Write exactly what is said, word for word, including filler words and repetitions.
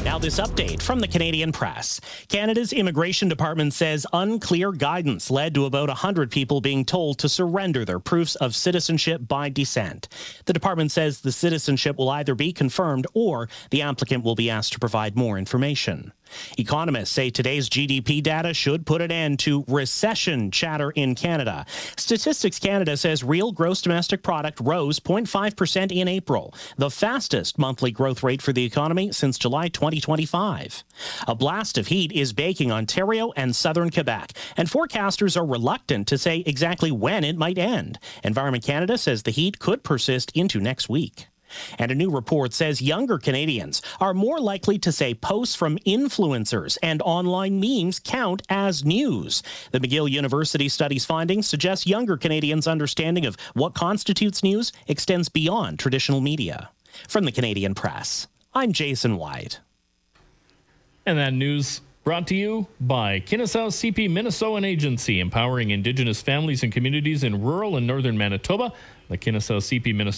Now this update from the Canadian Press. Canada's Immigration Department says unclear guidance led to about one hundred people being told to surrender their proofs of citizenship by descent. The department says the citizenship will either be confirmed or the applicant will be asked to provide more information. Economists say today's G D P data should put an end to recession chatter in Canada. Statistics Canada says real gross domestic product rose zero point five percent in April, the fastest monthly growth rate for the economy since July twenty twenty-five. A blast of heat is baking Ontario and southern Quebec, and forecasters are reluctant to say exactly when it might end. Environment Canada says the heat could persist into next week. And a new report says younger Canadians are more likely to say posts from influencers and online memes count as news. The McGill University study's findings suggest younger Canadians' understanding of what constitutes news extends beyond traditional media. From the Canadian Press, I'm Jason White. And that news brought to you by Kennesaw C P Minnesotan Agency, empowering Indigenous families and communities in rural and northern Manitoba. The Kennesaw C P Minnesota